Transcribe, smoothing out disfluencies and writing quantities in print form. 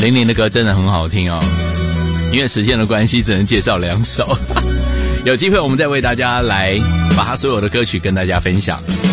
林林的歌真的很好听哦，因为时间的关系只能介绍2首，有机会我们再为大家来把他所有的歌曲跟大家分享。